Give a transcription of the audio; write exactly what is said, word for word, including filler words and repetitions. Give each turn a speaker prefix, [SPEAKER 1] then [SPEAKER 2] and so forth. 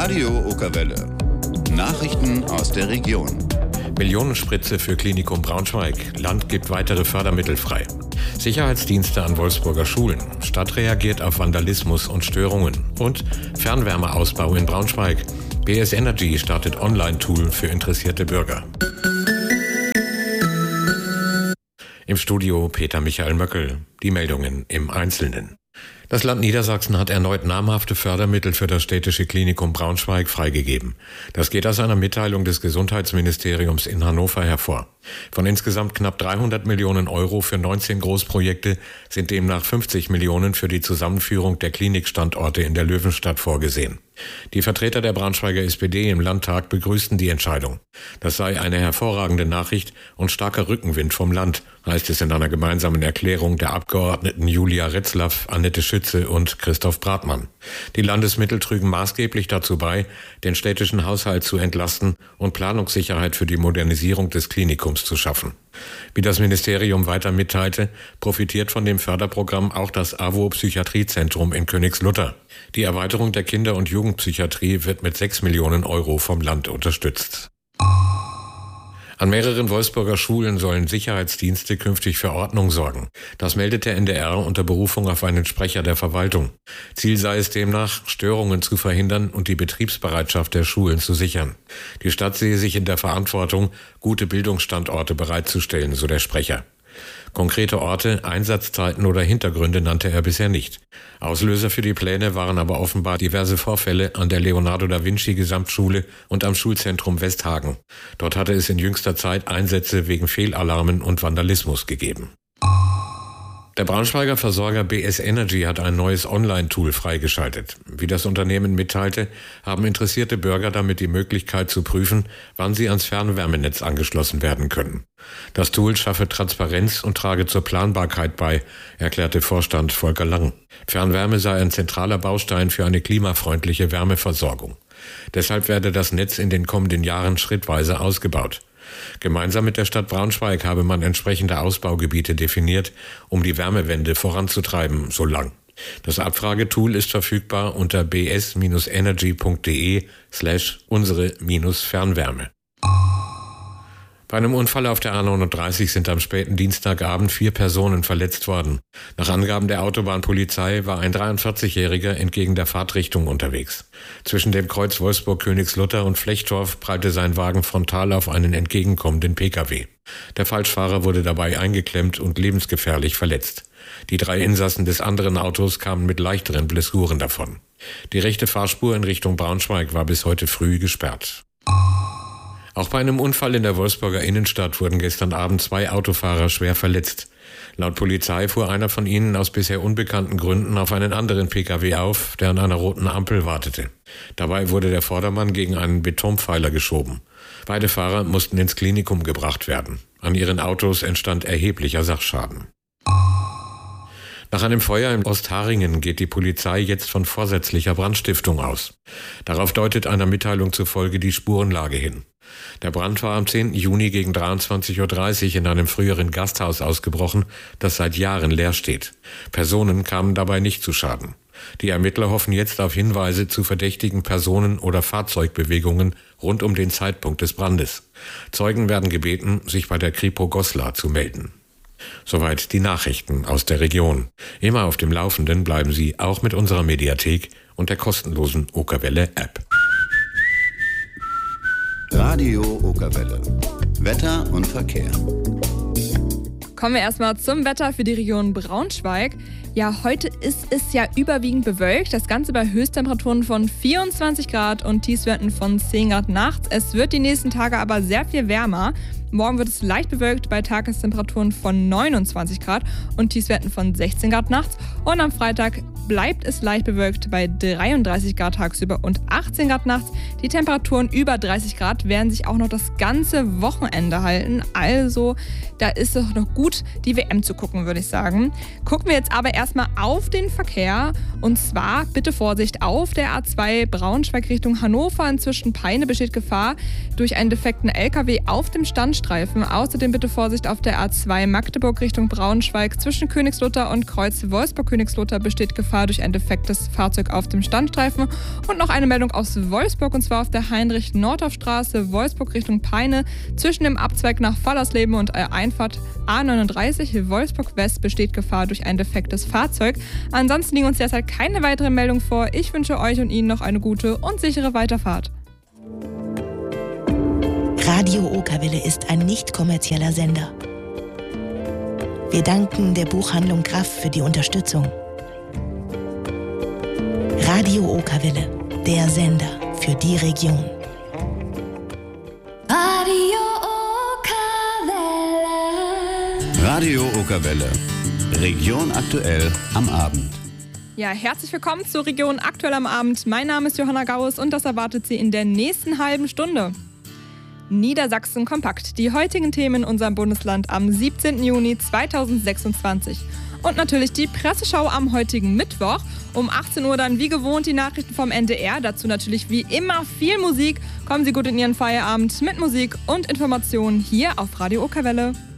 [SPEAKER 1] Radio Okerwelle. Nachrichten aus der Region.
[SPEAKER 2] Millionenspritze für Klinikum Braunschweig. Land gibt weitere Fördermittel frei. Sicherheitsdienste an Wolfsburger Schulen. Stadt reagiert auf Vandalismus und Störungen. Und Fernwärmeausbau in Braunschweig. B S Energy startet Online-Tool für interessierte Bürger. Im Studio Peter Michael Möckel. Die Meldungen im Einzelnen. Das Land Niedersachsen hat erneut namhafte Fördermittel für das städtische Klinikum Braunschweig freigegeben. Das geht aus einer Mitteilung des Gesundheitsministeriums in Hannover hervor. Von insgesamt knapp dreihundert Millionen Euro für neunzehn Großprojekte sind demnach fünfzig Millionen für die Zusammenführung der Klinikstandorte in der Löwenstadt vorgesehen. Die Vertreter der Braunschweiger S P D im Landtag begrüßten die Entscheidung. Das sei eine hervorragende Nachricht und starker Rückenwind vom Land, heißt es in einer gemeinsamen Erklärung der Abgeordneten Julia Retzlaff, Annette Schütze und Christoph Bratmann. Die Landesmittel trügen maßgeblich dazu bei, den städtischen Haushalt zu entlasten und Planungssicherheit für die Modernisierung des Klinikums zu schaffen. Wie das Ministerium weiter mitteilte, profitiert von dem Förderprogramm auch das A W O-Psychiatriezentrum in Königslutter. Die Erweiterung der Kinder- und Jugendpsychiatrie wird mit sechs Millionen Euro vom Land unterstützt. An mehreren Wolfsburger Schulen sollen Sicherheitsdienste künftig für Ordnung sorgen. Das meldet der N D R unter Berufung auf einen Sprecher der Verwaltung. Ziel sei es demnach, Störungen zu verhindern und die Betriebsbereitschaft der Schulen zu sichern. Die Stadt sehe sich in der Verantwortung, gute Bildungsstandorte bereitzustellen, so der Sprecher. Konkrete Orte, Einsatzzeiten oder Hintergründe nannte er bisher nicht. Auslöser für die Pläne waren aber offenbar diverse Vorfälle an der Leonardo da Vinci Gesamtschule und am Schulzentrum Westhagen. Dort hatte es in jüngster Zeit Einsätze wegen Fehlalarmen und Vandalismus gegeben. Der Braunschweiger Versorger B S Energy hat ein neues Online-Tool freigeschaltet. Wie das Unternehmen mitteilte, haben interessierte Bürger damit die Möglichkeit zu prüfen, wann sie ans Fernwärmenetz angeschlossen werden können. Das Tool schaffe Transparenz und trage zur Planbarkeit bei, erklärte Vorstand Volker Lang. Fernwärme sei ein zentraler Baustein für eine klimafreundliche Wärmeversorgung. Deshalb werde das Netz in den kommenden Jahren schrittweise ausgebaut. Gemeinsam mit der Stadt Braunschweig habe man entsprechende Ausbaugebiete definiert, um die Wärmewende voranzutreiben, so Lang. Das Abfragetool ist verfügbar unter b s energy punkt d e slash unsere Fernwärme. Bei einem Unfall auf der A neununddreißig sind am späten Dienstagabend vier Personen verletzt worden. Nach Angaben der Autobahnpolizei war ein dreiundvierzigjähriger entgegen der Fahrtrichtung unterwegs. Zwischen dem Kreuz Wolfsburg-Königslutter und Flechtdorf prallte sein Wagen frontal auf einen entgegenkommenden P K W. Der Falschfahrer wurde dabei eingeklemmt und lebensgefährlich verletzt. Die drei Insassen des anderen Autos kamen mit leichteren Blessuren davon. Die rechte Fahrspur in Richtung Braunschweig war bis heute früh gesperrt. Auch bei einem Unfall in der Wolfsburger Innenstadt wurden gestern Abend zwei Autofahrer schwer verletzt. Laut Polizei fuhr einer von ihnen aus bisher unbekannten Gründen auf einen anderen P K W auf, der an einer roten Ampel wartete. Dabei wurde der Vordermann gegen einen Betonpfeiler geschoben. Beide Fahrer mussten ins Klinikum gebracht werden. An ihren Autos entstand erheblicher Sachschaden. Nach einem Feuer in Ostharingen geht die Polizei jetzt von vorsätzlicher Brandstiftung aus. Darauf deutet einer Mitteilung zufolge die Spurenlage hin. Der Brand war am zehnten Juni gegen dreiundzwanzig Uhr dreißig in einem früheren Gasthaus ausgebrochen, das seit Jahren leer steht. Personen kamen dabei nicht zu Schaden. Die Ermittler hoffen jetzt auf Hinweise zu verdächtigen Personen oder Fahrzeugbewegungen rund um den Zeitpunkt des Brandes. Zeugen werden gebeten, sich bei der Kripo Goslar zu melden. Soweit die Nachrichten aus der Region. Immer auf dem Laufenden bleiben Sie auch mit unserer Mediathek und der kostenlosen Okerwelle-App.
[SPEAKER 1] Radio Okerwelle. Wetter und Verkehr.
[SPEAKER 3] Kommen wir erstmal zum Wetter für die Region Braunschweig. Ja, heute ist es ja überwiegend bewölkt. Das Ganze bei Höchsttemperaturen von vierundzwanzig Grad und Tiefstwerten von zehn Grad nachts. Es wird die nächsten Tage aber sehr viel wärmer. Morgen wird es leicht bewölkt bei Tagestemperaturen von neunundzwanzig Grad und Tiefstwerten von sechzehn Grad nachts. Und am Freitag bleibt es leicht bewölkt bei dreiunddreißig Grad tagsüber und achtzehn Grad nachts. Die Temperaturen über dreißig Grad werden sich auch noch das ganze Wochenende halten. Also da ist es noch gut, die W M zu gucken, würde ich sagen. Gucken wir jetzt aber erstmal auf den Verkehr. Und zwar bitte Vorsicht auf der A zwei Braunschweig Richtung Hannover. Inzwischen Peine besteht Gefahr durch einen defekten L K W auf dem Standstreifen. Außerdem bitte Vorsicht auf der A zwei Magdeburg Richtung Braunschweig. Zwischen Königslutter und Kreuz Wolfsburg-Königslutter besteht Gefahr Gefahr durch ein defektes Fahrzeug auf dem Standstreifen. Und noch eine Meldung aus Wolfsburg, und zwar auf der Heinrich-Nordhoff-Straße, Wolfsburg Richtung Peine. Zwischen dem Abzweig nach Fallersleben und der Einfahrt A neununddreißig Wolfsburg West besteht Gefahr durch ein defektes Fahrzeug. Ansonsten liegen uns derzeit keine weiteren Meldungen vor. Ich wünsche euch und Ihnen noch eine gute und sichere Weiterfahrt.
[SPEAKER 4] Radio Okerwelle ist ein nicht kommerzieller Sender. Wir danken der Buchhandlung Graff für die Unterstützung. Radio Okerwelle, der Sender für die Region.
[SPEAKER 5] Radio Okerwelle.
[SPEAKER 1] Radio Okerwelle. Region aktuell am Abend.
[SPEAKER 3] Ja, herzlich willkommen zur Region aktuell am Abend. Mein Name ist Johanna Gauss und das erwartet Sie in der nächsten halben Stunde. Niedersachsen kompakt. Die heutigen Themen in unserem Bundesland am siebzehnten Juni zweitausendsechsundzwanzig. Und natürlich die Presseschau am heutigen Mittwoch. Um achtzehn Uhr dann wie gewohnt die Nachrichten vom N D R. Dazu natürlich wie immer viel Musik. Kommen Sie gut in Ihren Feierabend mit Musik und Informationen hier auf Radio Okerwelle.